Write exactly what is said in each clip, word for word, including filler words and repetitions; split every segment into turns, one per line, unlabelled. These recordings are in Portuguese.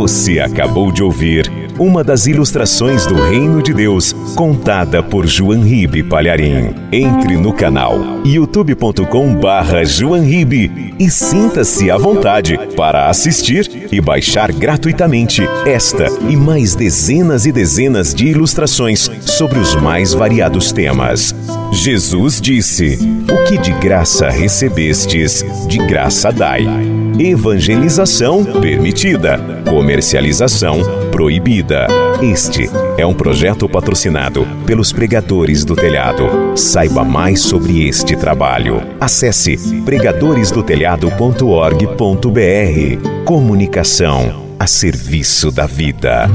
Você acabou de ouvir uma das ilustrações do Reino de Deus, contada por João Ribe Palharim. Entre no canal youtube ponto com barra João Ribe e sinta-se à vontade para assistir e baixar gratuitamente esta e mais dezenas e dezenas de ilustrações sobre os mais variados temas. Jesus disse: "O que de graça recebestes, de graça dai." Evangelização permitida, comercialização proibida. Este é um projeto patrocinado pelos Pregadores do Telhado. Saiba mais sobre este trabalho. Acesse pregadores do telhado ponto org ponto br. Comunicação a serviço da vida.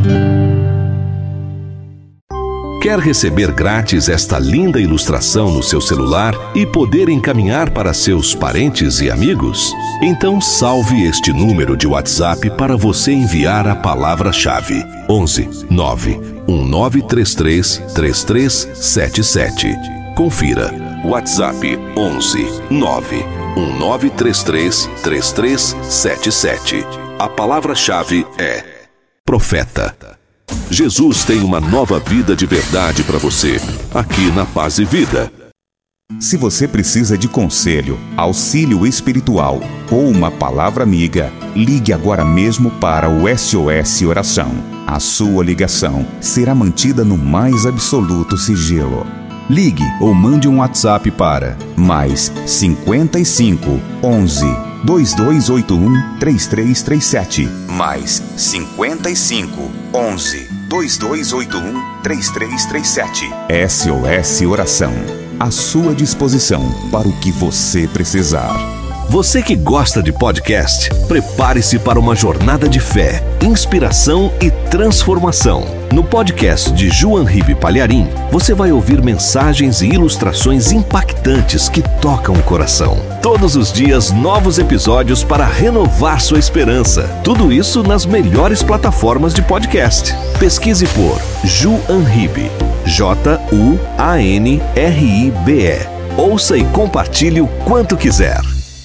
Quer receber grátis esta linda ilustração no seu celular e poder encaminhar para seus parentes e amigos? Então salve este número de WhatsApp para você enviar a palavra-chave onze nove um nove três três três três sete sete. Confira. WhatsApp onze nove um nove três três três três sete sete. A palavra-chave é Profeta. Jesus tem uma nova vida de verdade para você, aqui na Paz e Vida.
Se você precisa de conselho, auxílio espiritual ou uma palavra amiga, ligue agora mesmo para o S O S Oração. A sua ligação será mantida no mais absoluto sigilo. Ligue ou mande um WhatsApp para mais cinquenta e cinco, onze, dois dois oito um, três três três sete. Mais cinquenta e cinco, onze, dois dois oito um, três três três sete. S O S Oração. À sua disposição para o que você precisar.
Você que gosta de podcast, prepare-se para uma jornada de fé, inspiração e transformação. No podcast de João Ribe Palharim, você vai ouvir mensagens e ilustrações impactantes que tocam o coração. Todos os dias, novos episódios para renovar sua esperança. Tudo isso nas melhores plataformas de podcast. Pesquise por João Ribe, J U A N R I B E. Ouça e compartilhe o quanto quiser.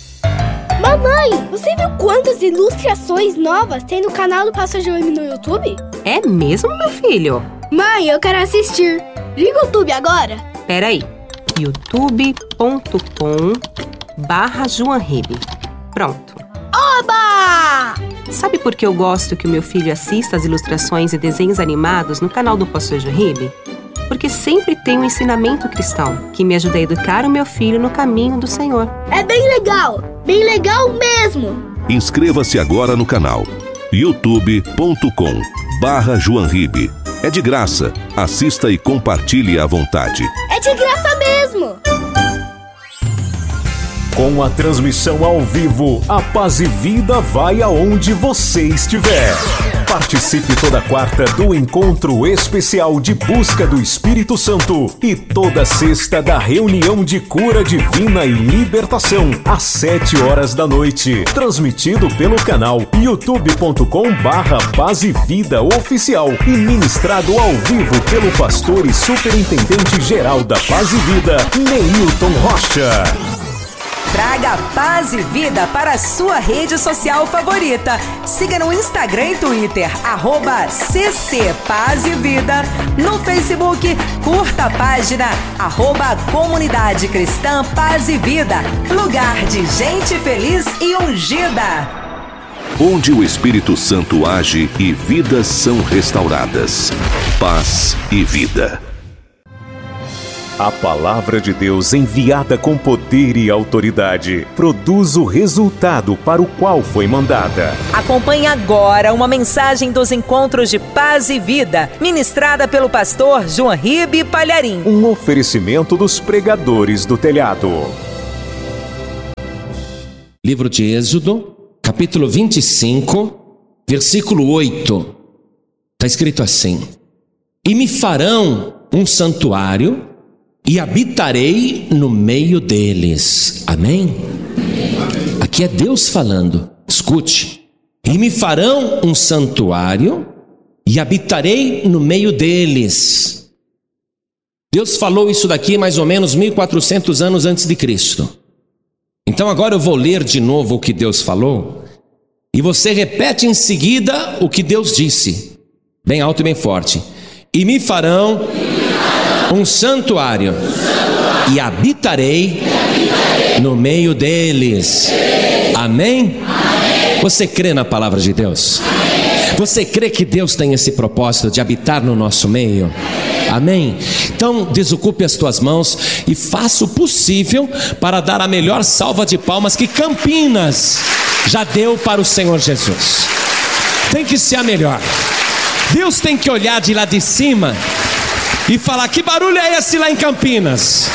Mamãe, você viu quantas ilustrações novas tem no canal do Pastor João no YouTube?
É mesmo, meu filho?
Mãe, eu quero assistir. Liga o YouTube agora.
Peraí. youtube ponto com barra João Ribe. Pronto.
Oba!
Sabe por que eu gosto que o meu filho assista as ilustrações e desenhos animados no canal do Pastor João Ribe? Porque sempre tem um ensinamento cristão que me ajuda a educar o meu filho no caminho do Senhor.
É bem legal, bem legal mesmo.
Inscreva-se agora no canal youtube ponto com barra João Ribe. É de graça. Assista e compartilhe à vontade.
É de graça mesmo.
Com a transmissão ao vivo, a Paz e Vida vai aonde você estiver. Participe toda quarta do encontro especial de busca do Espírito Santo e toda sexta da reunião de cura divina e libertação às sete horas da noite, transmitido pelo canal youtube ponto com barra Paz e Vida Oficial e ministrado ao vivo pelo pastor e superintendente geral da Paz e Vida, Neilton Rocha.
Traga paz e vida para a sua rede social favorita. Siga no Instagram e Twitter, arroba C C Paz e Vida. No Facebook, curta a página, arroba Comunidade Cristã Paz e Vida. Lugar de gente feliz e ungida.
Onde o Espírito Santo age e vidas são restauradas. Paz e Vida.
A palavra de Deus enviada com poder e autoridade produz o resultado para o qual foi mandada.
Acompanhe agora uma mensagem dos encontros de Paz e Vida, ministrada pelo pastor João Ribe Palharim.
Um oferecimento dos Pregadores do Telhado.
Livro de Êxodo, capítulo vinte e cinco, versículo oito. Está escrito assim: E me farão um santuário e habitarei no meio deles. Amém? Amém? Aqui é Deus falando. Escute. E me farão um santuário e habitarei no meio deles. Deus falou isso daqui mais ou menos mil e quatrocentos anos antes de Cristo. Então agora eu vou ler de novo o que Deus falou, E você repete em seguida o que Deus disse, bem alto e bem forte. E me farão um santuário, e habitarei no meio deles. Amém? Você crê na palavra de Deus? Você crê que Deus tem esse propósito de habitar no nosso meio? Amém? Então desocupe as tuas mãos e faça o possível para dar a melhor salva de palmas que Campinas já deu para o Senhor Jesus. Tem que ser a melhor. Deus tem que olhar de lá de cima e falar: que barulho é esse lá em Campinas?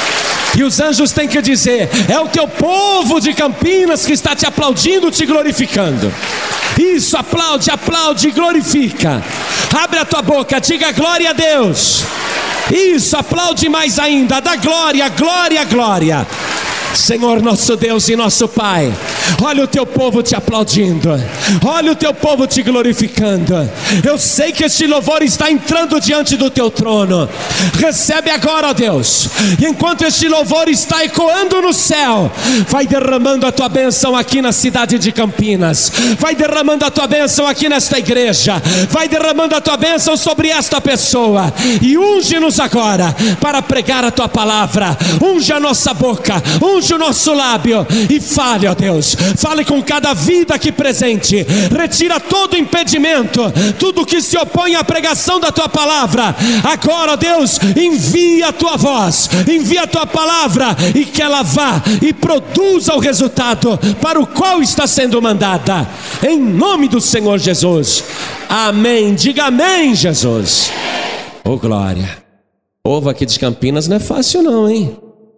E os anjos têm que dizer: é o teu povo de Campinas que está te aplaudindo, te glorificando. Isso, aplaude, aplaude, glorifica. Abre a tua boca, diga glória a Deus. Isso, aplaude mais ainda, dá glória, glória, glória. Senhor nosso Deus e nosso Pai, olha o teu povo te aplaudindo, olha o teu povo te glorificando. Eu sei que este louvor está entrando diante do teu trono. Recebe agora, ó Deus, e enquanto este louvor está ecoando no céu, vai derramando a tua bênção aqui na cidade de Campinas, vai derramando a tua bênção aqui nesta igreja, vai derramando a tua bênção sobre esta pessoa, e unge-nos agora para pregar a tua palavra. Unge a nossa boca, unge o nosso lábio e fale, ó Deus, fale com cada vida aqui presente. Retira todo impedimento, tudo que se opõe à pregação da tua palavra. Agora, ó Deus, envia a tua voz, envia a tua palavra, e que ela vá e produza o resultado para o qual está sendo mandada, em nome do Senhor Jesus. Amém. Diga amém, Jesus. Oh glória. Povo aqui de Campinas não é fácil não, hein?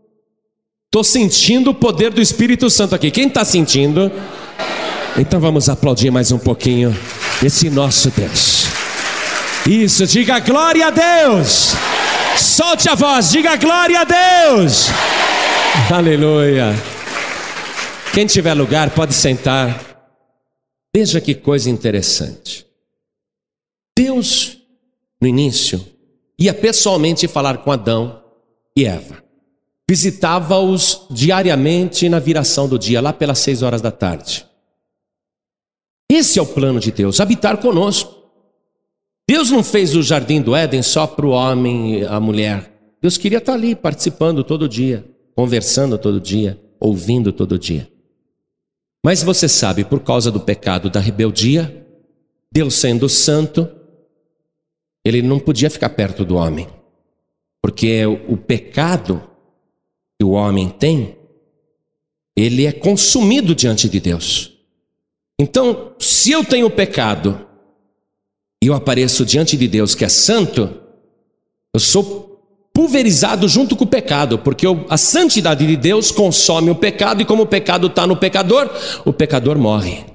Estou sentindo o poder do Espírito Santo aqui. Quem está sentindo? Então vamos aplaudir mais um pouquinho esse nosso Deus. Isso, diga glória a Deus. Solte a voz, diga glória a Deus. Aleluia. Quem tiver lugar pode sentar. Veja que coisa interessante. Deus, no início, ia pessoalmente falar com Adão e Eva. Visitava-os diariamente na viração do dia, lá pelas seis horas da tarde. Esse é o plano de Deus, habitar conosco. Deus não fez o jardim do Éden só para o homem e a mulher. Deus queria estar ali participando todo dia, conversando todo dia, ouvindo todo dia. Mas você sabe, por causa do pecado da rebeldia, Deus sendo santo, Ele não podia ficar perto do homem. Porque o pecado que o homem tem, ele é consumido diante de Deus. Então, se eu tenho pecado e eu apareço diante de Deus que é santo, eu sou pulverizado junto com o pecado, porque eu, a santidade de Deus consome o pecado, e como o pecado está no pecador, o pecador morre.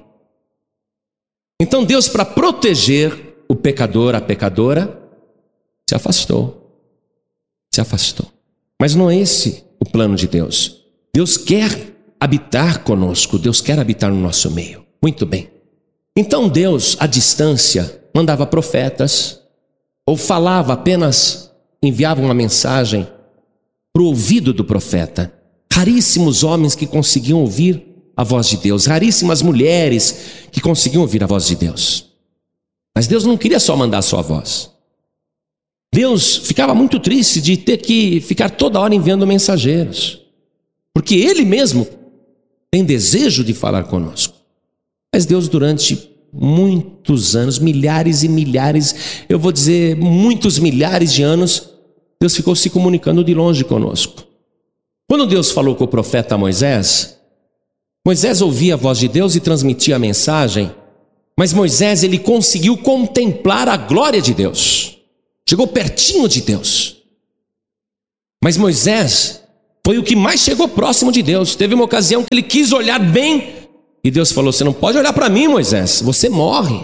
Então Deus, para proteger o pecador, a pecadora, se afastou. Se afastou. Mas não é esse o plano de Deus. Deus quer habitar conosco, Deus quer habitar no nosso meio. Muito bem. Então Deus, à distância, mandava profetas, ou falava apenas, enviava uma mensagem para o ouvido do profeta. Raríssimos homens que conseguiam ouvir a voz de Deus, raríssimas mulheres que conseguiam ouvir a voz de Deus. Mas Deus não queria só mandar a sua voz. Deus ficava muito triste de ter que ficar toda hora enviando mensageiros, porque Ele mesmo tem desejo de falar conosco. Mas Deus, durante muitos anos, milhares e milhares, eu vou dizer muitos milhares de anos, Deus ficou se comunicando de longe conosco. Quando Deus falou com o profeta Moisés, Moisés ouvia a voz de Deus e transmitia a mensagem, mas Moisés, ele conseguiu contemplar a glória de Deus. Chegou pertinho de Deus. Mas Moisés foi o que mais chegou próximo de Deus. Teve uma ocasião que ele quis olhar bem, e Deus falou: você não pode olhar para mim, Moisés, você morre.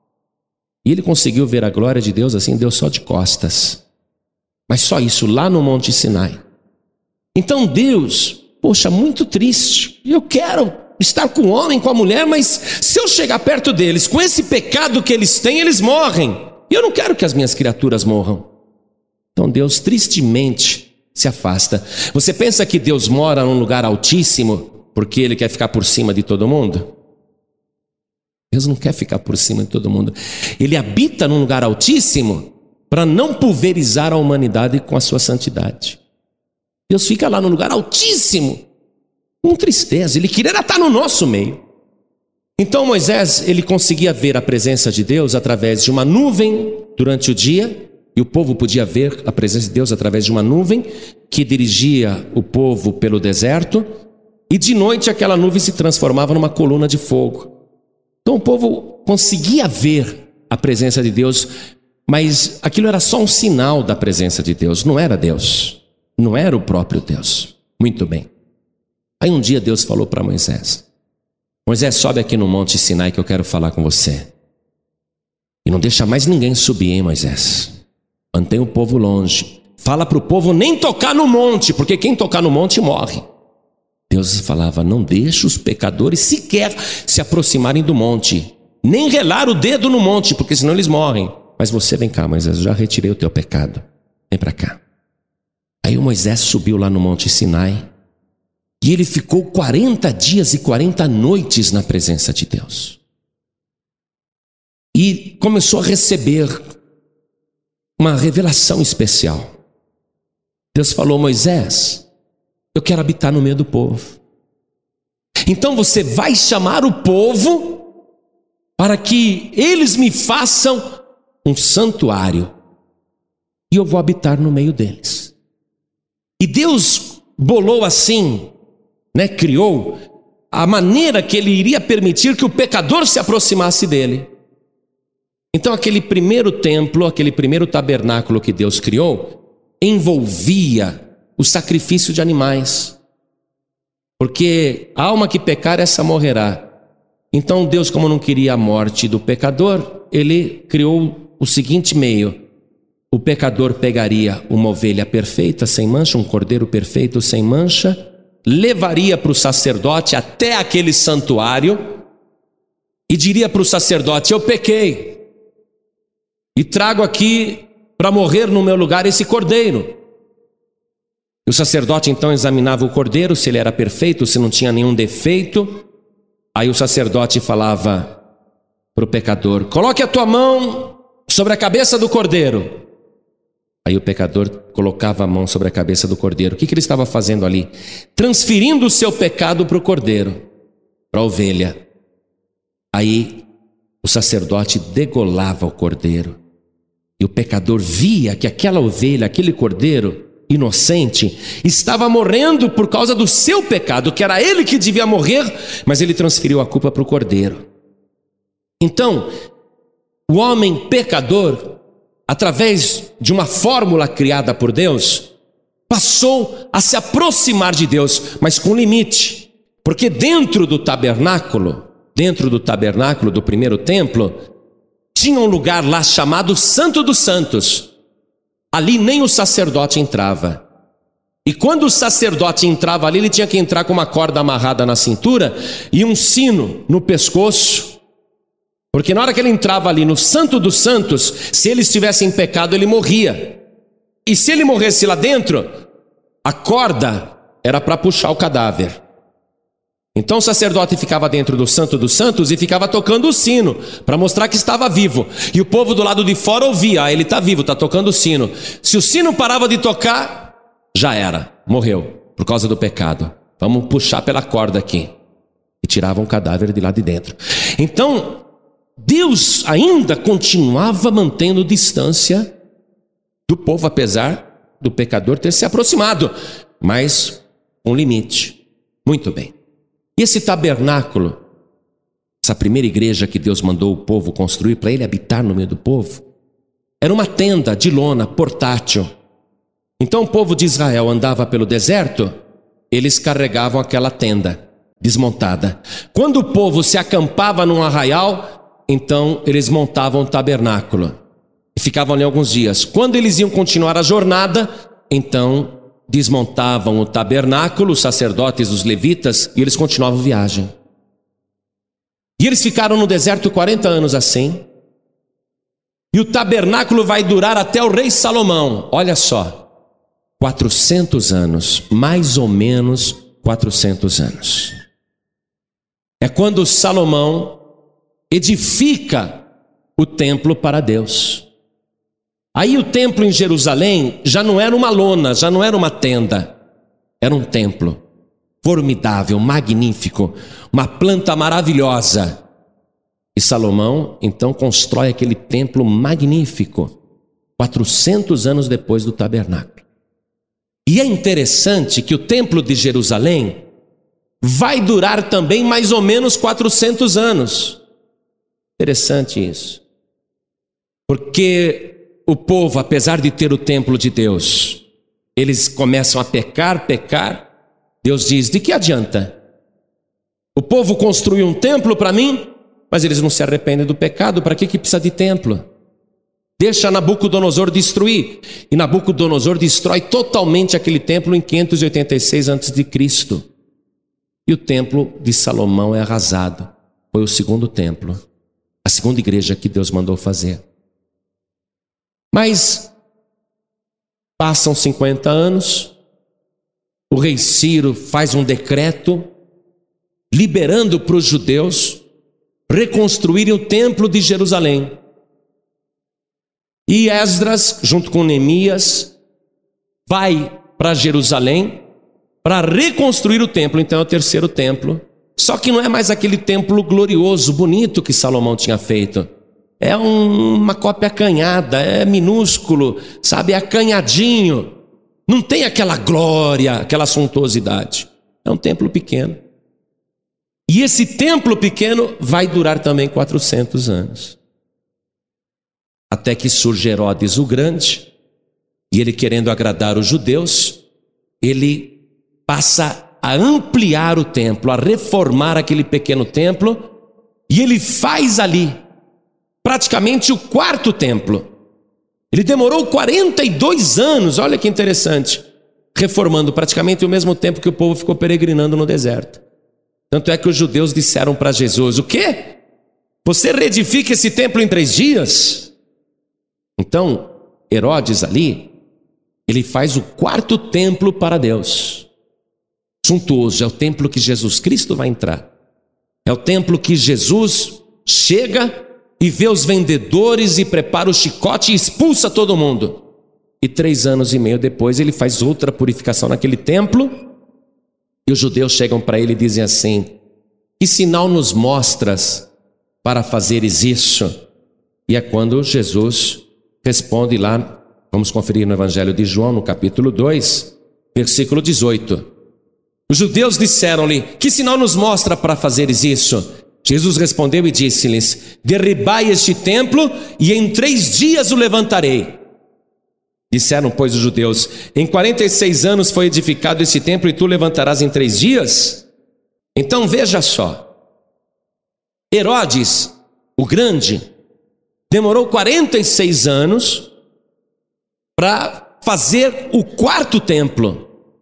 E ele conseguiu ver a glória de Deus assim, Deus só de costas. Mas só isso, lá no Monte Sinai. Então Deus, poxa, muito triste. Eu quero estar com o homem, com a mulher, mas se eu chegar perto deles, com esse pecado que eles têm, eles morrem. E eu não quero que as minhas criaturas morram. Então Deus tristemente se afasta. Você pensa que Deus mora num lugar altíssimo porque Ele quer ficar por cima de todo mundo? Deus não quer ficar por cima de todo mundo. Ele habita num lugar altíssimo para não pulverizar a humanidade com a sua santidade. Deus fica lá no lugar altíssimo, com tristeza. Ele queria estar no nosso meio. Então Moisés, ele conseguia ver a presença de Deus através de uma nuvem durante o dia, e o povo podia ver a presença de Deus através de uma nuvem que dirigia o povo pelo deserto, e de noite aquela nuvem se transformava numa coluna de fogo. Então o povo conseguia ver a presença de Deus, mas aquilo era só um sinal da presença de Deus, não era Deus, não era o próprio Deus. Muito bem. Aí um dia Deus falou para Moisés: Moisés, sobe aqui no Monte Sinai que eu quero falar com você. E não deixa mais ninguém subir, hein, Moisés? Mantém o povo longe. Fala para o povo nem tocar no monte, porque quem tocar no monte morre. Deus falava: não deixa os pecadores sequer se aproximarem do monte, nem relar o dedo no monte, porque senão eles morrem. Mas você vem cá, Moisés, eu já retirei o teu pecado. Vem para cá. Aí o Moisés subiu lá no Monte Sinai, e ele ficou quarenta dias e quarenta noites na presença de Deus. E começou a receber uma revelação especial. Deus falou: Moisés, eu quero habitar no meio do povo. Então você vai chamar o povo para que eles me façam um santuário, e eu vou habitar no meio deles. E Deus bolou assim, né, criou a maneira que ele iria permitir que o pecador se aproximasse dele. Então aquele primeiro templo, aquele primeiro tabernáculo que Deus criou, envolvia o sacrifício de animais, porque a alma que pecar, essa morrerá. Então Deus, como não queria a morte do pecador, ele criou o seguinte meio: o pecador pegaria uma ovelha perfeita, sem mancha, um cordeiro perfeito, sem mancha, levaria para o sacerdote até aquele santuário e diria para o sacerdote: eu pequei e trago aqui para morrer no meu lugar esse cordeiro. E o sacerdote então examinava o cordeiro, se ele era perfeito, se não tinha nenhum defeito. Aí o sacerdote falava para o pecador: coloque a tua mão sobre a cabeça do cordeiro. Aí o pecador colocava a mão sobre a cabeça do cordeiro. O que, que ele estava fazendo ali? Transferindo o seu pecado para o cordeiro, para a ovelha. Aí o sacerdote degolava o cordeiro, e o pecador via que aquela ovelha, aquele cordeiro inocente, estava morrendo por causa do seu pecado, que era ele que devia morrer, mas ele transferiu a culpa para o cordeiro. Então, o homem pecador, através de uma fórmula criada por Deus, passou a se aproximar de Deus, mas com limite, porque dentro do tabernáculo, dentro do tabernáculo do primeiro templo, tinha um lugar lá chamado Santo dos Santos. Ali nem o sacerdote entrava. E quando o sacerdote entrava ali, ele tinha que entrar com uma corda amarrada na cintura e um sino no pescoço, porque na hora que ele entrava ali no Santo dos Santos, se ele estivesse em pecado, ele morria. E se ele morresse lá dentro, a corda era para puxar o cadáver. Então o sacerdote ficava dentro do Santo dos Santos e ficava tocando o sino para mostrar que estava vivo. E o povo do lado de fora ouvia: ah, ele está vivo, está tocando o sino. Se o sino parava de tocar, já era, morreu por causa do pecado. Vamos puxar pela corda aqui. E tiravam o cadáver de lá de dentro. Então Deus ainda continuava mantendo distância do povo, apesar do pecador ter se aproximado, mas com limite. Muito bem. E esse tabernáculo, essa primeira igreja que Deus mandou o povo construir para ele habitar no meio do povo, era uma tenda de lona portátil. Então o povo de Israel andava pelo deserto, eles carregavam aquela tenda desmontada. Quando o povo se acampava num arraial, então eles montavam o tabernáculo e ficavam ali alguns dias. Quando eles iam continuar a jornada, então desmontavam o tabernáculo, os sacerdotes, os levitas, e eles continuavam a viagem. E eles ficaram no deserto quarenta anos assim. E o tabernáculo vai durar até o rei Salomão. Olha só, quatrocentos anos, mais ou menos quatrocentos anos. É quando Salomão edifica o templo para Deus. Aí o templo em Jerusalém já não era uma lona, já não era uma tenda, era um templo formidável, magnífico, uma planta maravilhosa. E Salomão então constrói aquele templo magnífico, quatrocentos anos depois do tabernáculo. E é interessante que o templo de Jerusalém vai durar também mais ou menos quatrocentos anos. Interessante isso. Porque o povo, apesar de ter o templo de Deus, eles começam a pecar, pecar. Deus diz, de que adianta? O povo construiu um templo para mim, mas eles não se arrependem do pecado. Para que que precisa de templo? Deixa Nabucodonosor destruir. E Nabucodonosor destrói totalmente aquele templo em quinhentos e oitenta e seis antes de Cristo. E o templo de Salomão é arrasado. Foi o segundo templo, a segunda igreja que Deus mandou fazer. Mas passam cinquenta anos, o rei Ciro faz um decreto liberando para os judeus reconstruírem o templo de Jerusalém. E Esdras, junto com Neemias, vai para Jerusalém para reconstruir o templo. Então é o terceiro templo. Só que não é mais aquele templo glorioso, bonito que Salomão tinha feito. É um, uma cópia acanhada, é minúsculo, sabe, é acanhadinho. Não tem aquela glória, aquela suntuosidade. É um templo pequeno. E esse templo pequeno vai durar também quatrocentos anos. Até que surge Herodes o Grande, e ele, querendo agradar os judeus, ele passa a ampliar o templo, a reformar aquele pequeno templo, e ele faz ali praticamente o quarto templo. Ele demorou quarenta e dois anos, olha que interessante, reformando praticamente o mesmo tempo que o povo ficou peregrinando no deserto. Tanto é que os judeus disseram para Jesus, o quê? Você reedifica esse templo em três dias? Então, Herodes ali, ele faz o quarto templo para Deus. Suntuoso, é o templo que Jesus Cristo vai entrar. É o templo que Jesus chega e vê os vendedores e prepara o chicote e expulsa todo mundo. E três anos e meio depois ele faz outra purificação naquele templo. E os judeus chegam para ele e dizem assim, que sinal nos mostras para fazeres isso? E é quando Jesus responde lá, vamos conferir no Evangelho de João, no capítulo dois, versículo dezoito. Os judeus disseram-lhe, que sinal nos mostra para fazeres isso? Jesus respondeu e disse-lhes, derribai este templo e em três dias o levantarei. Disseram, pois, os judeus, em quarenta e seis anos foi edificado este templo e tu levantarás em três dias? Então veja só, Herodes, o Grande, demorou quarenta e seis anos para fazer o quarto templo.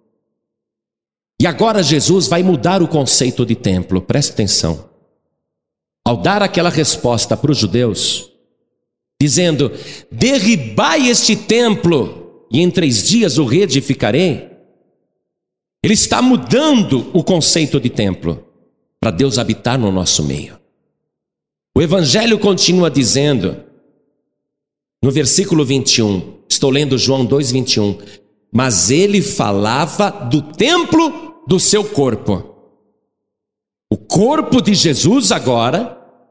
E agora Jesus vai mudar o conceito de templo, preste atenção. Ao dar aquela resposta para os judeus, dizendo, derribai este templo e em três dias o reedificarei, ele está mudando o conceito de templo, para Deus habitar no nosso meio. O Evangelho continua dizendo, no versículo vinte e um, estou lendo João dois, vinte e um, mas ele falava do templo do seu corpo. O corpo de Jesus agora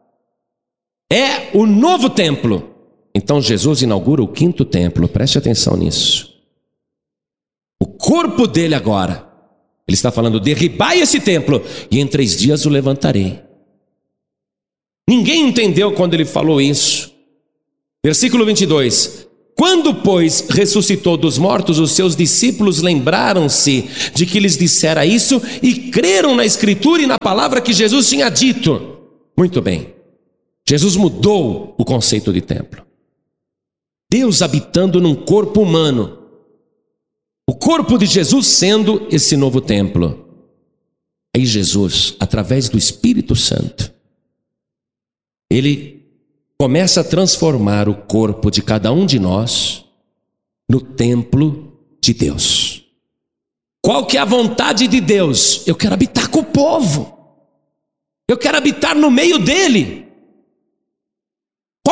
é o novo templo. Então Jesus inaugura o quinto templo, preste atenção nisso. O corpo dele agora, ele está falando, derribai esse templo e em três dias o levantarei. Ninguém entendeu quando ele falou isso. Versículo vinte e dois. Quando, pois, ressuscitou dos mortos, os seus discípulos lembraram-se de que lhes dissera isso e creram na Escritura e na palavra que Jesus tinha dito. Muito bem. Jesus mudou o conceito de templo. Deus habitando num corpo humano. O corpo de Jesus sendo esse novo templo. Aí Jesus, através do Espírito Santo, ele começa a transformar o corpo de cada um de nós no templo de Deus. Qual que é a vontade de Deus? Eu quero habitar com o povo. Eu quero habitar no meio dele.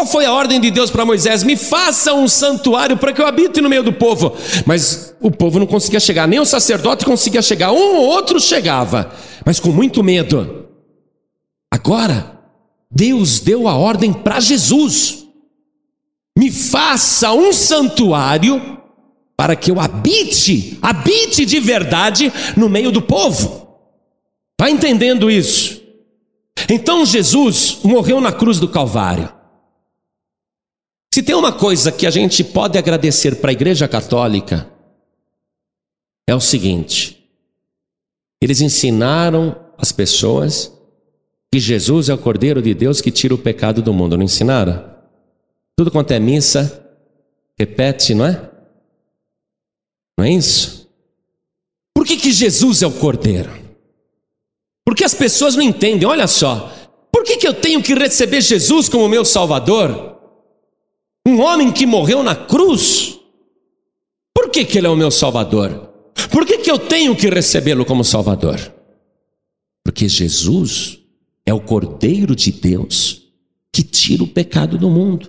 Qual foi a ordem de Deus para Moisés? Me faça um santuário para que eu habite no meio do povo. Mas o povo não conseguia chegar, nem o sacerdote conseguia chegar. Um ou outro chegava, mas com muito medo. Agora, Deus deu a ordem para Jesus. Me faça um santuário para que eu habite, habite de verdade no meio do povo. Está entendendo isso? Então Jesus morreu na cruz do Calvário. Se tem uma coisa que a gente pode agradecer para a Igreja Católica, é o seguinte: eles ensinaram as pessoas que Jesus é o Cordeiro de Deus que tira o pecado do mundo. Não ensinaram? Tudo quanto é missa, repete, não é? Não é isso? Por que que Jesus é o Cordeiro? Porque as pessoas não entendem. Olha só, por que que eu tenho que receber Jesus como meu Salvador? Um homem que morreu na cruz, por que que ele é o meu Salvador? Por que que eu tenho que recebê-lo como Salvador? Porque Jesus é o Cordeiro de Deus que tira o pecado do mundo.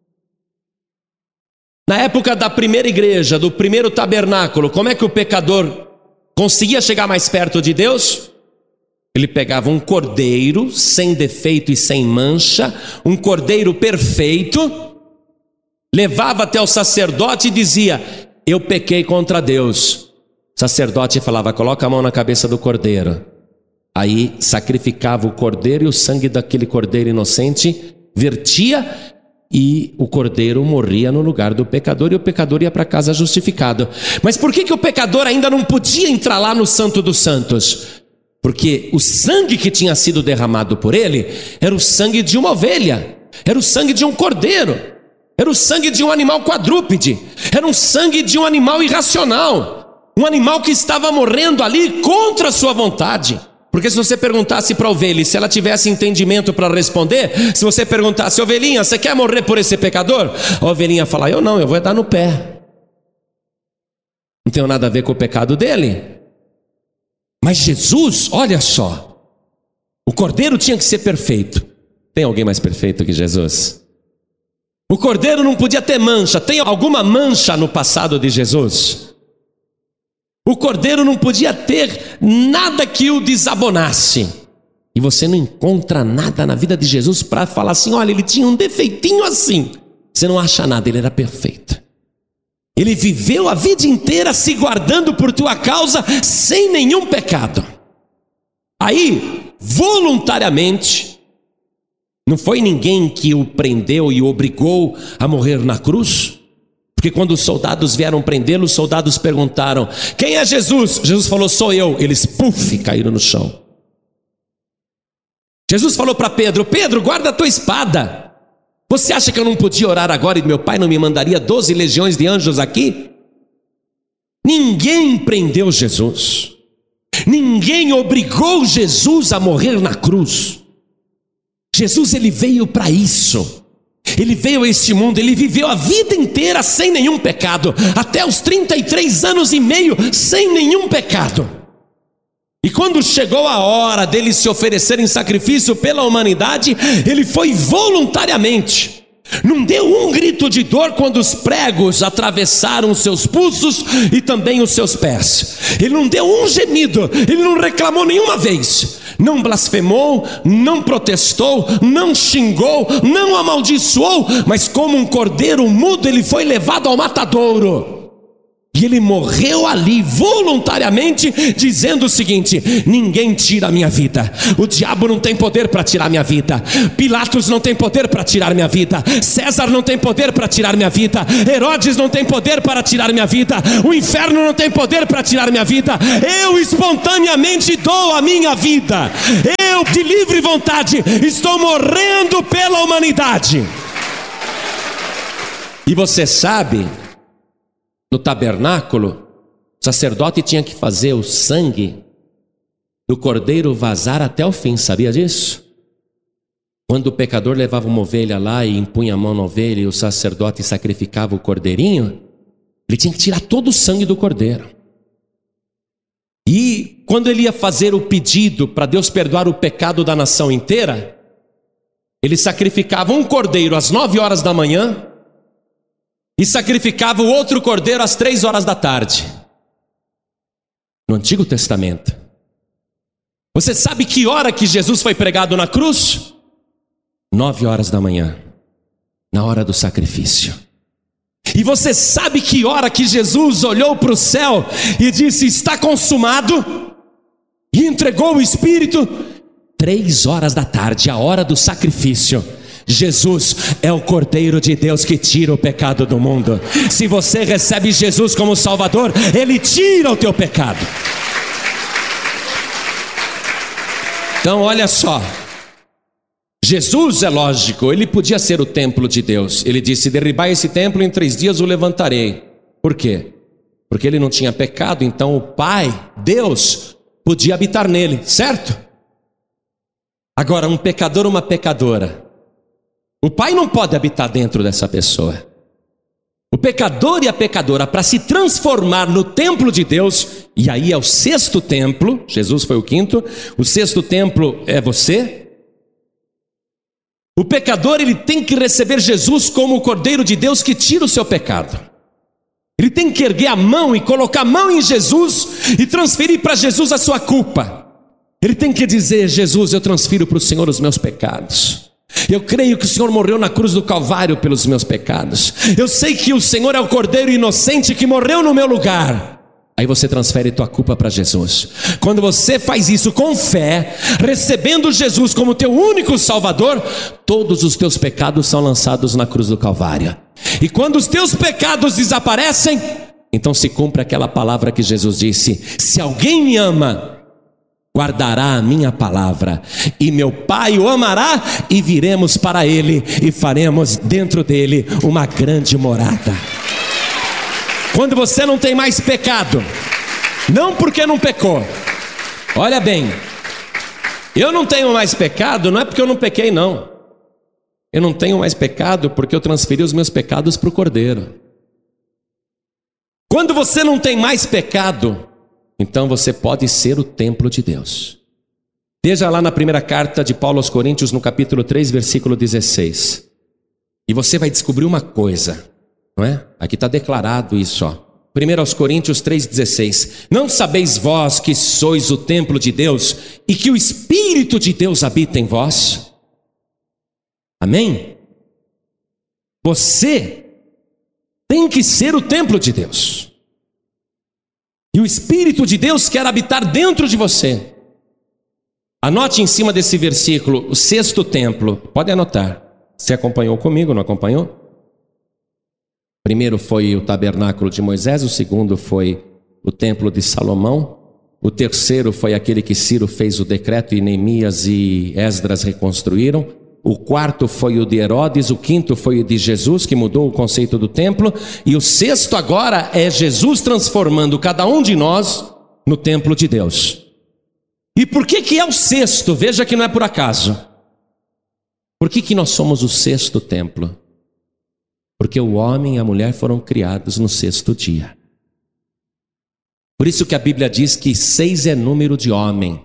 Na época da primeira igreja, do primeiro tabernáculo, como é que o pecador conseguia chegar mais perto de Deus? Ele pegava um cordeiro sem defeito e sem mancha, um cordeiro perfeito, levava até o sacerdote e dizia: eu pequei contra Deus. O sacerdote falava: coloca a mão na cabeça do cordeiro. Aí sacrificava o cordeiro e o sangue daquele cordeiro inocente vertia, e o cordeiro morria no lugar do pecador, e o pecador ia para casa justificado. Mas por que que o pecador ainda não podia entrar lá no Santo dos Santos? Porque o sangue que tinha sido derramado por ele era o sangue de uma ovelha, era o sangue de um cordeiro, era o sangue de um animal quadrúpede, era um sangue de um animal irracional, um animal que estava morrendo ali contra a sua vontade. Porque se você perguntasse para a ovelha, se ela tivesse entendimento para responder, se você perguntasse: ovelhinha, você quer morrer por esse pecador? A ovelhinha ia falar: eu não, eu vou dar no pé. Não tem nada a ver com o pecado dele. Mas Jesus, olha só, o cordeiro tinha que ser perfeito. Tem alguém mais perfeito que Jesus? O cordeiro não podia ter mancha. Tem alguma mancha no passado de Jesus? O cordeiro não podia ter nada que o desabonasse. E você não encontra nada na vida de Jesus para falar assim: olha, ele tinha um defeitinho assim. Você não acha nada, ele era perfeito. Ele viveu a vida inteira se guardando por tua causa, sem nenhum pecado. Aí, voluntariamente, não foi ninguém que o prendeu e o obrigou a morrer na cruz. Porque quando os soldados vieram prendê-lo, os soldados perguntaram: quem é Jesus? Jesus falou: sou eu. Eles, puf, caíram no chão. Jesus falou para Pedro: Pedro, guarda a tua espada. Você acha que eu não podia orar agora e meu pai não me mandaria doze legiões de anjos aqui? Ninguém prendeu Jesus. Ninguém obrigou Jesus a morrer na cruz. Jesus, ele veio para isso. Ele veio a este mundo, ele viveu a vida inteira sem nenhum pecado, até os trinta e três anos e meio sem nenhum pecado. E quando chegou a hora dele se oferecer em sacrifício pela humanidade, ele foi voluntariamente. Não deu um grito de dor quando os pregos atravessaram os seus pulsos e também os seus pés. Ele não deu um gemido, ele não reclamou nenhuma vez. Não blasfemou, não protestou, não xingou, não amaldiçoou, mas como um cordeiro mudo ele foi levado ao matadouro. E ele morreu ali voluntariamente, dizendo o seguinte: ninguém tira a minha vida. O diabo não tem poder para tirar minha vida. Pilatos não tem poder para tirar minha vida. César não tem poder para tirar minha vida. Herodes não tem poder para tirar minha vida. O inferno não tem poder para tirar minha vida. Eu espontaneamente dou a minha vida. Eu, de livre vontade, estou morrendo pela humanidade. E você sabe, no tabernáculo, o sacerdote tinha que fazer o sangue do cordeiro vazar até o fim, sabia disso? Quando o pecador levava uma ovelha lá e impunha a mão na ovelha e o sacerdote sacrificava o cordeirinho, ele tinha que tirar todo o sangue do cordeiro. E quando ele ia fazer o pedido para Deus perdoar o pecado da nação inteira, ele sacrificava um cordeiro às nove horas da manhã e sacrificava o outro cordeiro às três horas da tarde. No Antigo Testamento. Você sabe que hora que Jesus foi pregado na cruz? Nove horas da manhã, na hora do sacrifício. E você sabe que hora que Jesus olhou para o céu e disse: está consumado, e entregou o Espírito? Três horas da tarde, a hora do sacrifício. Jesus é o Cordeiro de Deus que tira o pecado do mundo. Se você recebe Jesus como Salvador, Ele tira o teu pecado. Então olha só, Jesus, é lógico, Ele podia ser o templo de Deus. Ele disse: derribai esse templo, em três dias o levantarei. Por quê? Porque Ele não tinha pecado, então o Pai, Deus, podia habitar nele, certo? Agora, um pecador, uma pecadora, o Pai não pode habitar dentro dessa pessoa. O pecador e a pecadora, para se transformar no templo de Deus, e aí é o sexto templo, Jesus foi o quinto, o sexto templo é você. O pecador, ele tem que receber Jesus como o Cordeiro de Deus que tira o seu pecado. Ele tem que erguer a mão e colocar a mão em Jesus e transferir para Jesus a sua culpa. Ele tem que dizer: Jesus, eu transfiro para o Senhor os meus pecados. Eu creio que o Senhor morreu na cruz do Calvário pelos meus pecados. Eu sei que o Senhor é o Cordeiro inocente que morreu no meu lugar. Aí você transfere tua culpa para Jesus. Quando você faz isso com fé, recebendo Jesus como teu único Salvador, todos os teus pecados são lançados na cruz do Calvário. E quando os teus pecados desaparecem, então se cumpre aquela palavra que Jesus disse: se alguém me ama, guardará a minha palavra, e meu Pai o amará, e viremos para ele e faremos dentro dele uma grande morada. Quando você não tem mais pecado, não porque não pecou, olha bem, eu não tenho mais pecado, não é porque eu não pequei, não. Eu não tenho mais pecado porque eu transferi os meus pecados para o Cordeiro. Quando você não tem mais pecado, então você pode ser o templo de Deus. Veja lá na primeira carta de Paulo aos Coríntios, no capítulo três, versículo dezesseis. E você vai descobrir uma coisa, não é? Aqui está declarado isso, ó. primeiro aos Coríntios três, dezesseis. Não sabeis vós que sois o templo de Deus e que o Espírito de Deus habita em vós? Amém? Você tem que ser o templo de Deus. E o Espírito de Deus quer habitar dentro de você. Anote em cima desse versículo, o sexto templo. Pode anotar. Você acompanhou comigo, não acompanhou? O primeiro foi o tabernáculo de Moisés, o segundo foi o templo de Salomão. O terceiro foi aquele que Ciro fez o decreto e Neemias e Esdras reconstruíram. O quarto foi o de Herodes, o quinto foi o de Jesus, que mudou o conceito do templo. E o sexto agora é Jesus transformando cada um de nós no templo de Deus. E por que que é o sexto? Veja que não é por acaso. Por que que nós somos o sexto templo? Porque o homem e a mulher foram criados no sexto dia. Por isso que a Bíblia diz que seis é número de homem.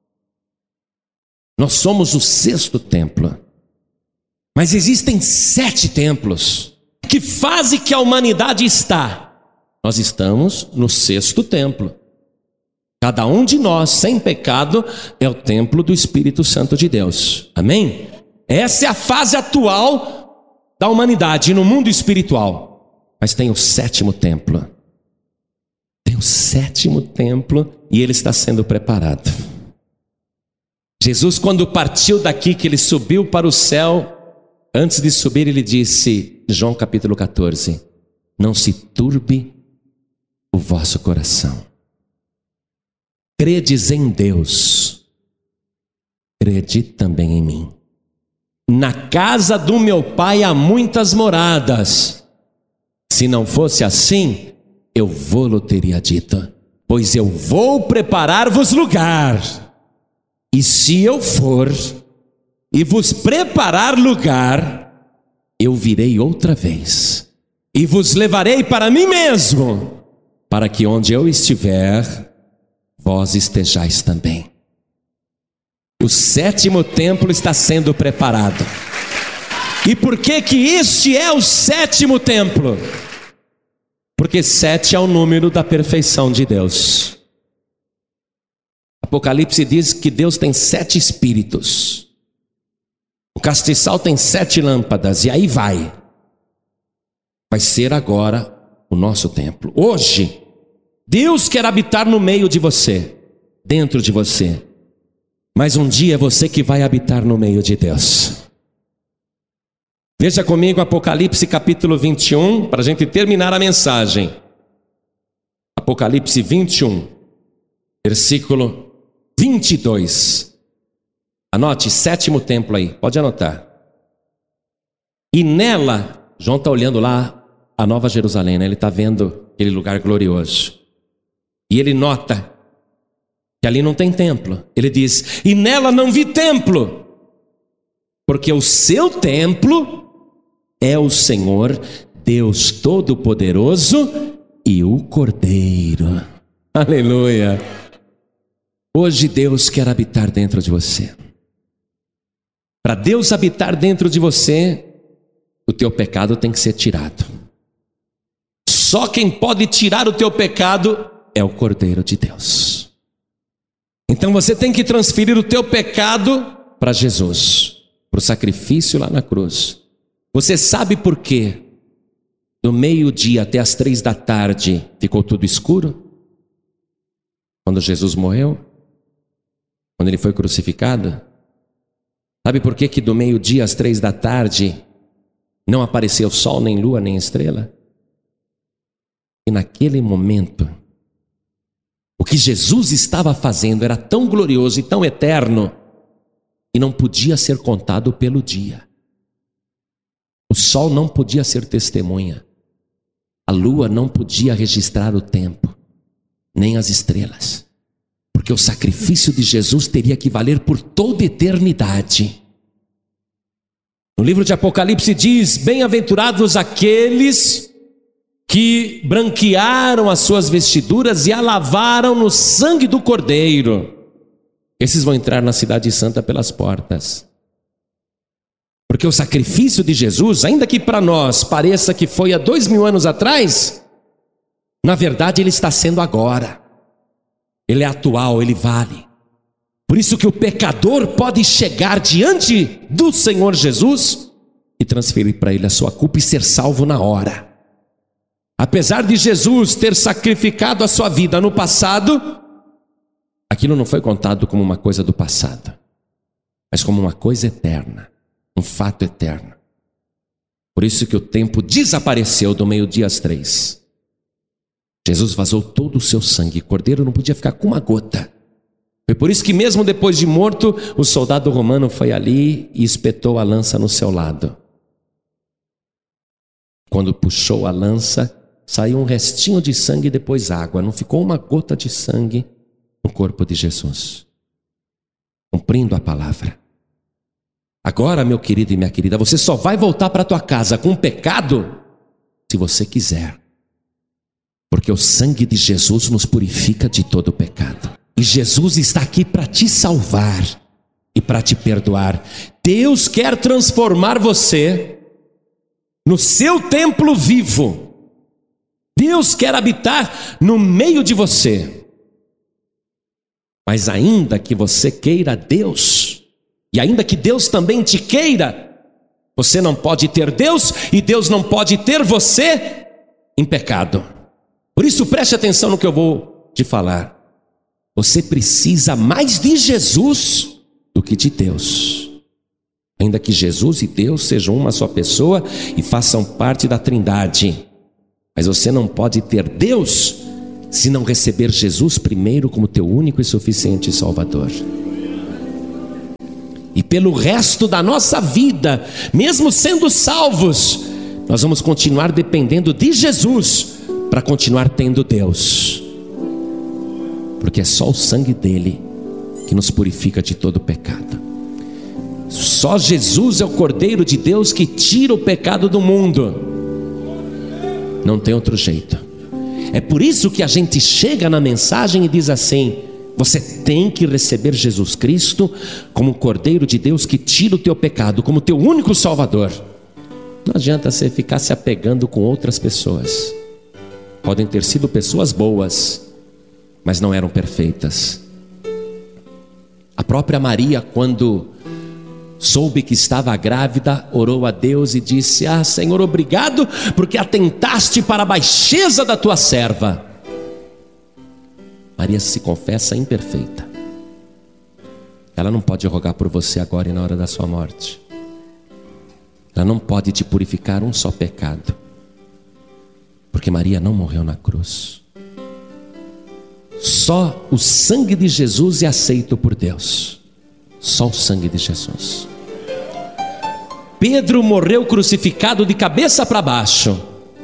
Nós somos o sexto templo. Mas existem sete templos. Que fase que a humanidade está? Nós estamos no sexto templo. Cada um de nós, sem pecado, é o templo do Espírito Santo de Deus. Amém? Essa é a fase atual da humanidade no mundo espiritual. Mas tem o sétimo templo. Tem o sétimo templo e ele está sendo preparado. Jesus, quando partiu daqui, que ele subiu para o céu, antes de subir ele disse, João capítulo catorze, não se turbe o vosso coração. Credes em Deus, crede também em mim. Na casa do meu Pai há muitas moradas. Se não fosse assim, eu vou-lo teria dito, pois eu vou preparar-vos lugar. E se eu for e vos preparar lugar, eu virei outra vez e vos levarei para mim mesmo, para que onde eu estiver, vós estejais também. O sétimo templo está sendo preparado. E por que que este é o sétimo templo? Porque sete é o número da perfeição de Deus. Apocalipse diz que Deus tem sete espíritos. O castiçal tem sete lâmpadas, e aí vai. Vai ser agora o nosso templo. Hoje, Deus quer habitar no meio de você, dentro de você. Mas um dia é você que vai habitar no meio de Deus. Veja comigo Apocalipse capítulo vinte e um, para a gente terminar a mensagem. Apocalipse vinte e um, versículo vinte e dois. Anote, sétimo templo aí, pode anotar. E nela, João está olhando lá a Nova Jerusalém, né? Ele está vendo aquele lugar glorioso. E ele nota que ali não tem templo. Ele diz, e nela não vi templo, porque o seu templo é o Senhor, Deus Todo-Poderoso e o Cordeiro. Aleluia! Hoje Deus quer habitar dentro de você. Para Deus habitar dentro de você, o teu pecado tem que ser tirado. Só quem pode tirar o teu pecado é o Cordeiro de Deus. Então você tem que transferir o teu pecado para Jesus, para o sacrifício lá na cruz. Você sabe por quê? Do meio-dia até as três da tarde ficou tudo escuro? Quando Jesus morreu? Quando ele foi crucificado? Sabe por que que do meio-dia às três da tarde não apareceu sol, nem lua, nem estrela? E naquele momento, o que Jesus estava fazendo era tão glorioso e tão eterno que não podia ser contado pelo dia. O sol não podia ser testemunha, a lua não podia registrar o tempo, nem as estrelas, porque o sacrifício de Jesus teria que valer por toda eternidade. No livro de Apocalipse diz, bem-aventurados aqueles que branquearam as suas vestiduras e a lavaram no sangue do Cordeiro. Esses vão entrar na cidade santa pelas portas. Porque o sacrifício de Jesus, ainda que para nós pareça que foi há dois mil anos atrás, na verdade ele está sendo agora. Ele é atual, ele vale. Por isso que o pecador pode chegar diante do Senhor Jesus e transferir para ele a sua culpa e ser salvo na hora. Apesar de Jesus ter sacrificado a sua vida no passado, aquilo não foi contado como uma coisa do passado, mas como uma coisa eterna. Um fato eterno. Por isso que o tempo desapareceu do meio-dia às três. Jesus vazou todo o seu sangue. O cordeiro não podia ficar com uma gota. Foi por isso que mesmo depois de morto, o soldado romano foi ali e espetou a lança no seu lado. Quando puxou a lança, saiu um restinho de sangue e depois água. Não ficou uma gota de sangue no corpo de Jesus. Cumprindo a palavra. Agora, meu querido e minha querida, você só vai voltar para a tua casa com pecado se você quiser. Porque o sangue de Jesus nos purifica de todo pecado. E Jesus está aqui para te salvar e para te perdoar. Deus quer transformar você no seu templo vivo. Deus quer habitar no meio de você. Mas ainda que você queira Deus, e ainda que Deus também te queira, você não pode ter Deus e Deus não pode ter você em pecado. Por isso preste atenção no que eu vou te falar. Você precisa mais de Jesus do que de Deus. Ainda que Jesus e Deus sejam uma só pessoa e façam parte da Trindade, mas você não pode ter Deus se não receber Jesus primeiro como teu único e suficiente Salvador. E pelo resto da nossa vida, mesmo sendo salvos, nós vamos continuar dependendo de Jesus para continuar tendo Deus. Porque é só o sangue dele que nos purifica de todo pecado. Só Jesus é o Cordeiro de Deus que tira o pecado do mundo. Não tem outro jeito. É por isso que a gente chega na mensagem e diz assim: Você tem que receber Jesus Cristo como o Cordeiro de Deus que tira o teu pecado, como teu único Salvador. Não adianta você ficar se apegando com outras pessoas. Podem ter sido pessoas boas, mas não eram perfeitas. A própria Maria, quando soube que estava grávida, orou a Deus e disse: ah, Senhor, obrigado, porque atentaste para a baixeza da tua serva. Maria se confessa imperfeita. Ela não pode rogar por você agora e na hora da sua morte. Ela não pode te purificar um só pecado, porque Maria não morreu na cruz. Só o sangue de Jesus é aceito por Deus. Só o sangue de Jesus. Pedro morreu crucificado de cabeça para baixo.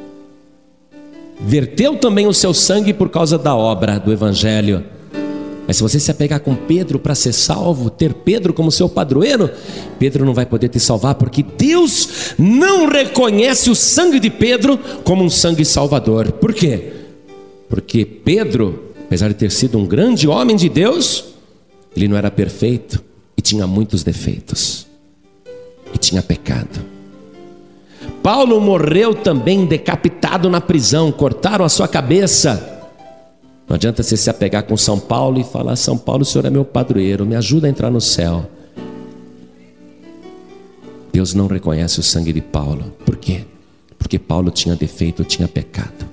Verteu também o seu sangue por causa da obra do Evangelho. Mas se você se apegar com Pedro para ser salvo, ter Pedro como seu padroeiro, Pedro não vai poder te salvar, porque Deus não reconhece o sangue de Pedro como um sangue salvador. Por quê? Porque Pedro, apesar de ter sido um grande homem de Deus, ele não era perfeito e tinha muitos defeitos e tinha pecado. Paulo morreu também decapitado na prisão, cortaram a sua cabeça. Não adianta você se apegar com São Paulo e falar: São Paulo, o senhor é meu padroeiro, me ajuda a entrar no céu. Deus não reconhece o sangue de Paulo. Por quê? Porque Paulo tinha defeito, tinha pecado.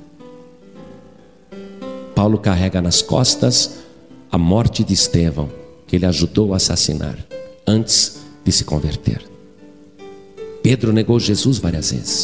Paulo carrega nas costas a morte de Estevão, que ele ajudou a assassinar antes de se converter. Pedro negou Jesus várias vezes.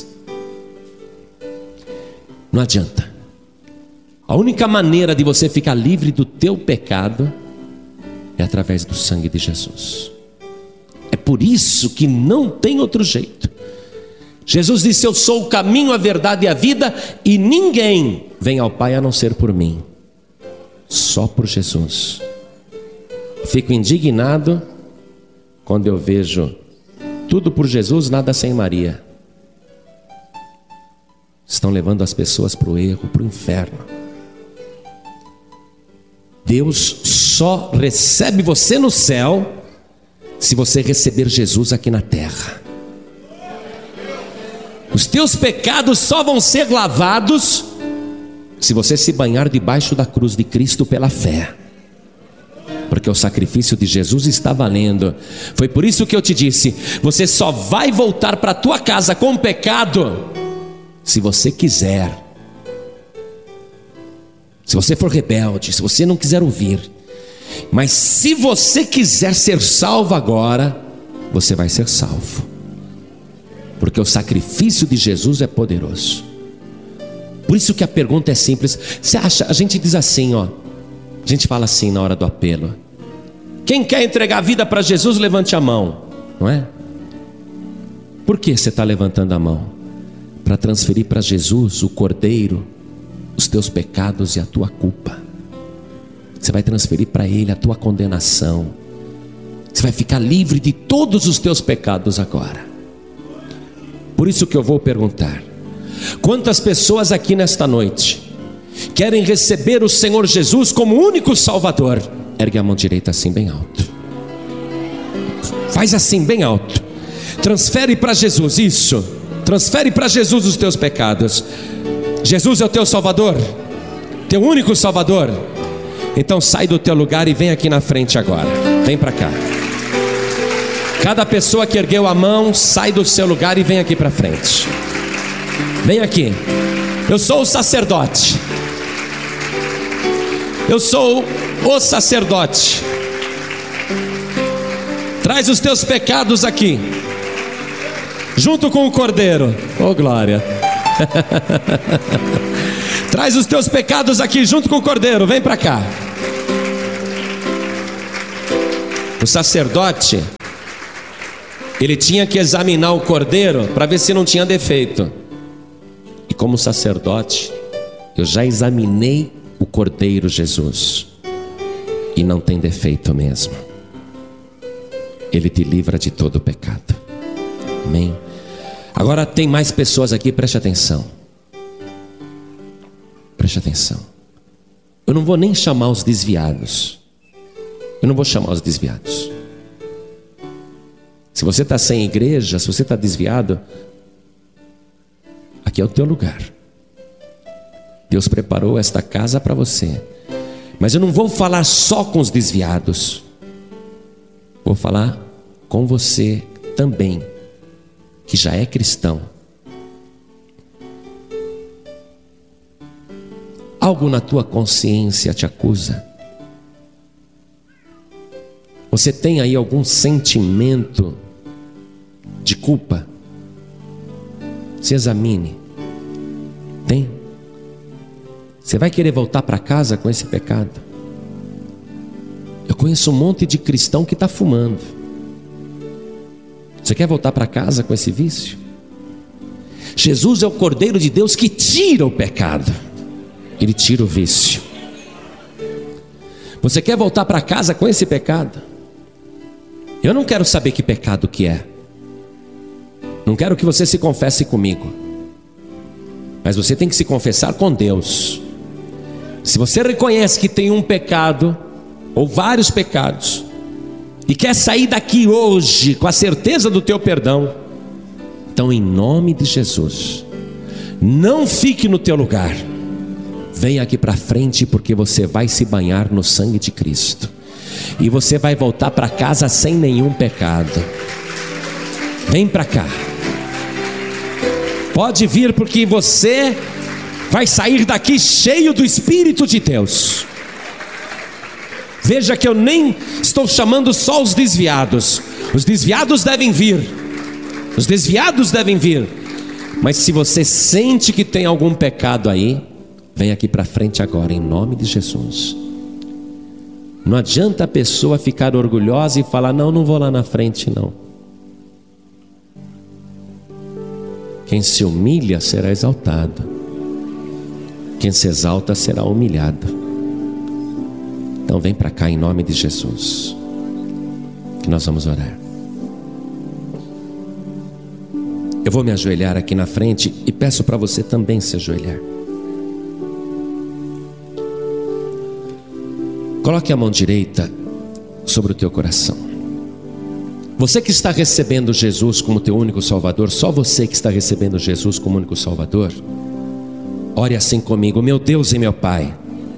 Não adianta. A única maneira de você ficar livre do teu pecado é através do sangue de Jesus. É por isso que não tem outro jeito. Jesus disse: eu sou o caminho, a verdade e a vida, e ninguém vem ao Pai a não ser por mim. Só por Jesus. Fico indignado quando eu vejo tudo por Jesus, nada sem Maria. Estão levando as pessoas para o erro, para o inferno. Deus só recebe você no céu se você receber Jesus aqui na terra. Os teus pecados só vão ser lavados se você se banhar debaixo da cruz de Cristo pela fé. Porque o sacrifício de Jesus está valendo. Foi por isso que eu te disse: você só vai voltar para a tua casa com pecado se você quiser. Se você for rebelde, se você não quiser ouvir. Mas se você quiser ser salvo agora, você vai ser salvo. Porque o sacrifício de Jesus é poderoso. Por isso que a pergunta é simples. Você acha, a gente diz assim, ó. A gente fala assim na hora do apelo: quem quer entregar a vida para Jesus, levante a mão. Não é? Por que você está levantando a mão? Para transferir para Jesus, o Cordeiro, os teus pecados e a tua culpa. Você vai transferir para Ele a tua condenação. Você vai ficar livre de todos os teus pecados agora. Por isso que eu vou perguntar: quantas pessoas aqui nesta noite querem receber o Senhor Jesus como único Salvador? Ergue a mão direita assim bem alto. Faz assim bem alto. Transfere para Jesus, isso. Transfere para Jesus os teus pecados. Jesus é o teu Salvador, teu único Salvador. Então sai do teu lugar e vem aqui na frente agora. Vem para cá. Cada pessoa que ergueu a mão, sai do seu lugar e vem aqui para frente. Vem aqui. Eu sou o sacerdote. Eu sou o sacerdote. Traz os teus pecados aqui, junto com o Cordeiro. Oh glória. Traz os teus pecados aqui junto com o Cordeiro. Vem para cá. O sacerdote, ele tinha que examinar o Cordeiro para ver se não tinha defeito. E como sacerdote, eu já examinei o Cordeiro Jesus e não tem defeito mesmo. Ele te livra de todo o pecado. Amém? Agora tem mais pessoas aqui, preste atenção. Preste atenção. Eu não vou nem chamar os desviados. Eu não vou chamar os desviados. Se você está sem igreja, se você está desviado, aqui é o teu lugar. Deus preparou esta casa para você. Mas eu não vou falar só com os desviados. Vou falar com você também, que já é cristão. Algo na tua consciência te acusa? Você tem aí algum sentimento de culpa? Se examine. Tem? Você vai querer voltar para casa com esse pecado? Eu conheço um monte de cristão que está fumando. Você quer voltar para casa com esse vício? Jesus é o Cordeiro de Deus que tira o pecado. Ele tira o vício. Você quer voltar para casa com esse pecado? Eu não quero saber que pecado que é. Não quero que você se confesse comigo. Mas você tem que se confessar com Deus. Se você reconhece que tem um pecado, ou vários pecados, e quer sair daqui hoje com a certeza do teu perdão, então em nome de Jesus, não fique no teu lugar. Venha aqui para frente, porque você vai se banhar no sangue de Cristo. E você vai voltar para casa sem nenhum pecado. Vem para cá. Pode vir, porque você vai sair daqui cheio do Espírito de Deus. Veja que eu nem estou chamando só os desviados. Os desviados devem vir. Os desviados devem vir. Mas se você sente que tem algum pecado aí, vem aqui para frente agora, em nome de Jesus. Não adianta a pessoa ficar orgulhosa e falar: não, não vou lá na frente não. Quem se humilha será exaltado. Quem se exalta será humilhado. Então vem para cá em nome de Jesus, que nós vamos orar. Eu vou me ajoelhar aqui na frente e peço para você também se ajoelhar. Coloque a mão direita sobre o teu coração. Você que está recebendo Jesus como teu único Salvador, só você que está recebendo Jesus como único Salvador, ore assim comigo: meu Deus e meu Pai,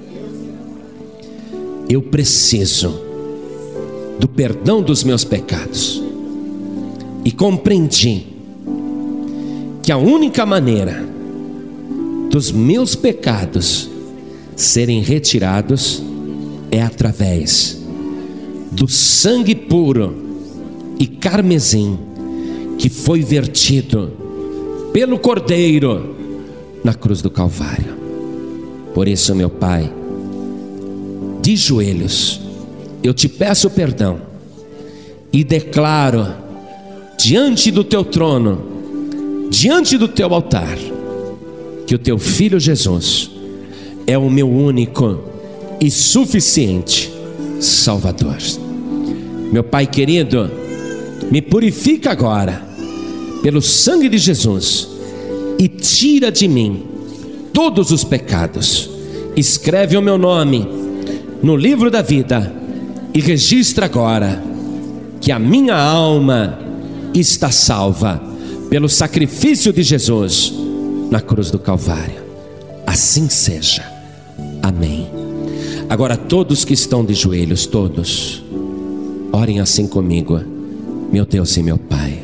eu preciso do perdão dos meus pecados, e compreendi que a única maneira dos meus pecados serem retirados é através do sangue puro e carmesim que foi vertido pelo Cordeiro na cruz do Calvário. Por isso, meu Pai, de joelhos eu te peço perdão e declaro diante do teu trono, diante do teu altar, que o teu Filho Jesus é o meu único e suficiente Salvador. Meu Pai querido, me purifica agora pelo sangue de Jesus e tira de mim todos os pecados. Escreve o meu nome no livro da vida e registra agora que a minha alma está salva pelo sacrifício de Jesus na cruz do Calvário. Assim seja. Amém. Agora todos que estão de joelhos, todos, orem assim comigo: meu Deus e meu Pai,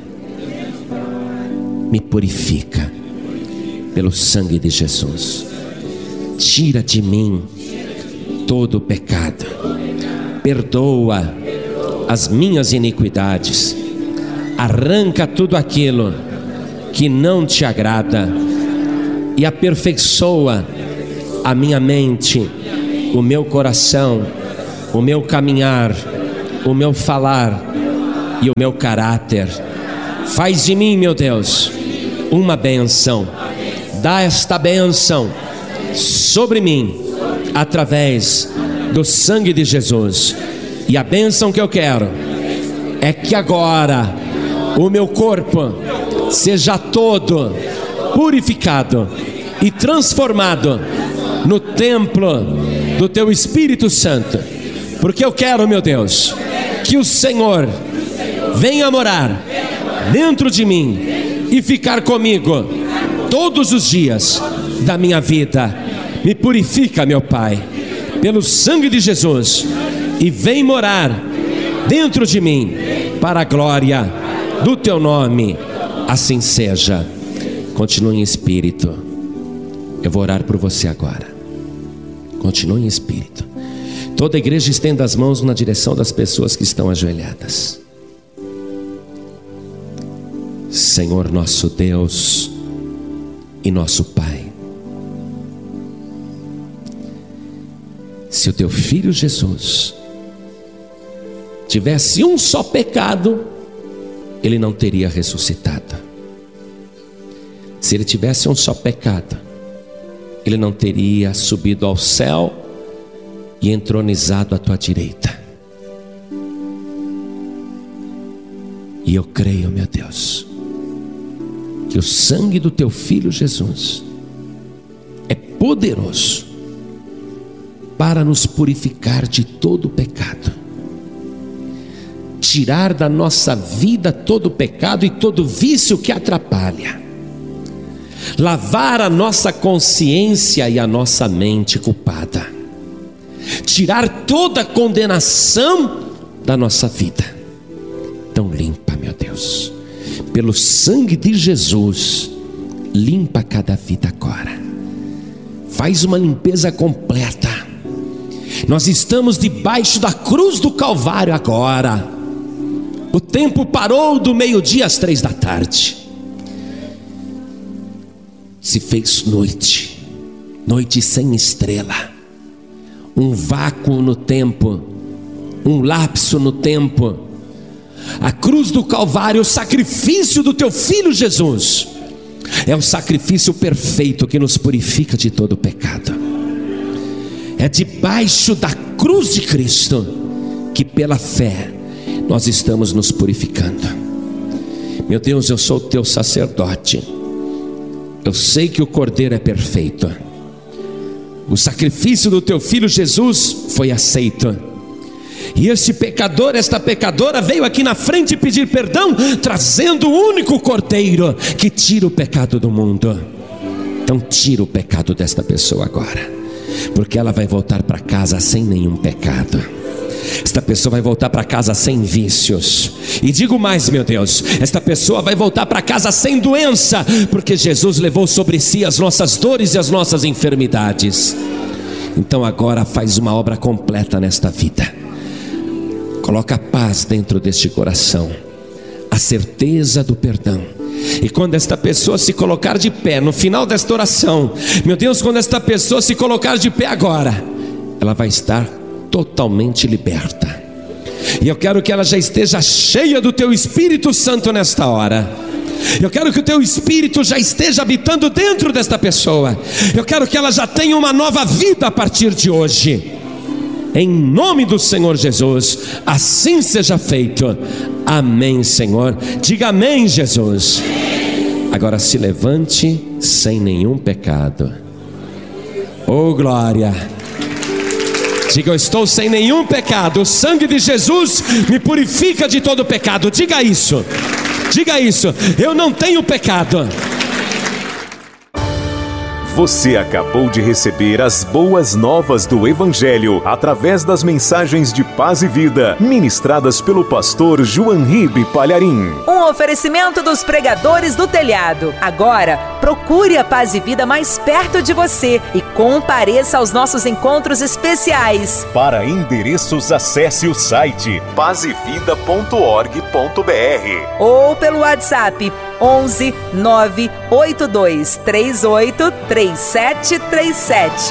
me purifica pelo sangue de Jesus. Tira de mim todo o pecado. Perdoa as minhas iniquidades. Arranca tudo aquilo que não te agrada e aperfeiçoa a minha mente, o meu coração, o meu caminhar, o meu falar e o meu caráter. Faz de mim, meu Deus, uma bênção. Dá esta bênção sobre mim através do sangue de Jesus. E a bênção que eu quero é que agora o meu corpo seja todo purificado e transformado no templo do teu Espírito Santo, Porque eu quero, meu Deus, que o Senhor venha morar dentro de mim e ficar comigo todos os dias da minha vida. Me purifica, meu Pai, pelo sangue de Jesus, e vem morar dentro de mim para a glória do teu nome. Assim seja. Continue em espírito. Eu vou orar por você agora. Continue em espírito. Toda a igreja estenda as mãos na direção das pessoas que estão ajoelhadas. Senhor nosso Deus e nosso Pai, se o teu filho Jesus tivesse um só pecado, ele não teria ressuscitado. Se ele tivesse um só pecado, ele não teria subido ao céu e entronizado à tua direita. E eu creio, meu Deus, que o sangue do teu filho Jesus é poderoso para nos purificar de todo o pecado, tirar da nossa vida todo o pecado e todo vício que atrapalha, lavar a nossa consciência e a nossa mente culpada, tirar toda a condenação da nossa vida. Então limpa, meu Deus, pelo sangue de Jesus, limpa cada vida agora. Faz uma limpeza completa. Nós estamos debaixo da cruz do Calvário agora. O tempo parou do meio-dia às três da tarde. Se fez noite, noite sem estrela, um vácuo no tempo, um lapso no tempo. A cruz do Calvário, o sacrifício do teu filho Jesus, é o sacrifício perfeito que nos purifica de todo o pecado. É debaixo da cruz de Cristo que pela fé nós estamos nos purificando. Meu Deus, eu sou o teu sacerdote. Eu sei que o Cordeiro é perfeito. O sacrifício do teu filho Jesus foi aceito. E esse pecador, esta pecadora veio aqui na frente pedir perdão, trazendo o único Cordeiro que tira o pecado do mundo. Então tira o pecado desta pessoa agora, porque ela vai voltar para casa sem nenhum pecado. Esta pessoa vai voltar para casa sem vícios. E digo mais, meu Deus, esta pessoa vai voltar para casa sem doença, porque Jesus levou sobre si as nossas dores e as nossas enfermidades. Então agora faz uma obra completa nesta vida. Coloca paz dentro deste coração, a certeza do perdão. E quando esta pessoa se colocar de pé no final desta oração, meu Deus, quando esta pessoa se colocar de pé agora, ela vai estar totalmente liberta. E eu quero que ela já esteja cheia do teu Espírito Santo nesta hora. Eu quero que o teu Espírito já esteja habitando dentro desta pessoa. Eu quero que ela já tenha uma nova vida a partir de hoje. Em nome do Senhor Jesus, assim seja feito. Amém, Senhor. Diga amém, Jesus. Agora se levante sem nenhum pecado. Oh, glória. Diga, eu estou sem nenhum pecado. O sangue de Jesus me purifica de todo pecado. Diga isso. Diga isso. Eu não tenho pecado.
Você acabou de receber as boas novas do Evangelho através das mensagens de paz e vida ministradas pelo pastor João Ribe Palharim.
Um oferecimento dos pregadores do telhado. Agora, procure a Paz e Vida mais perto de você e compareça aos nossos encontros especiais.
Para endereços, acesse o site paz e vida ponto org ponto br
ou pelo WhatsApp onze nove oito dois três oito três sete três sete.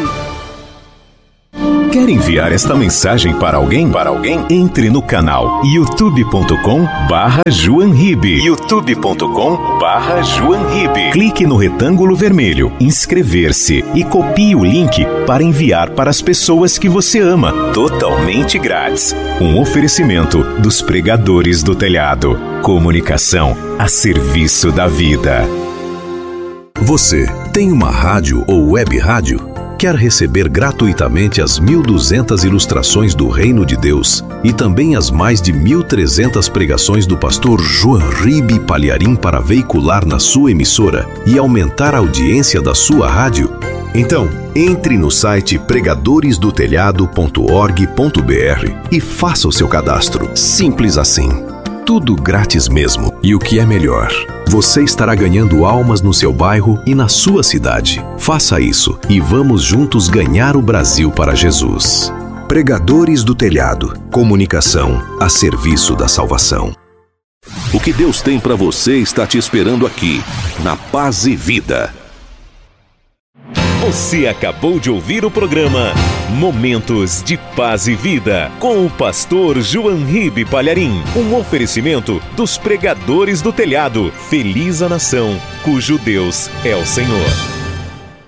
Quer enviar esta mensagem para alguém? Para alguém? Entre no canal youtube ponto com barra João Ribe. youtube ponto com barra João Ribe. Clique no retângulo vermelho, inscrever-se e copie o link para enviar para as pessoas que você ama, totalmente grátis. Um oferecimento dos pregadores do telhado. Comunicação a serviço da vida.
Você tem uma rádio ou web rádio? Quer receber gratuitamente as mil e duzentas ilustrações do Reino de Deus e também as mais de mil e trezentas pregações do pastor João Ribe Palharim para veicular na sua emissora e aumentar a audiência da sua rádio? Então, entre no site pregadores do telhado ponto org ponto br e faça o seu cadastro. Simples assim. Tudo grátis mesmo. E o que é melhor, você estará ganhando almas no seu bairro e na sua cidade. Faça isso e vamos juntos ganhar o Brasil para Jesus. Pregadores do Telhado. Comunicação a serviço da salvação. O que Deus tem para você está te esperando aqui, na Paz e Vida.
Você acabou de ouvir o programa Momentos de Paz e Vida, com o pastor João Ribe Palharim. Um oferecimento dos Pregadores do Telhado. Feliz a nação, cujo Deus é o Senhor.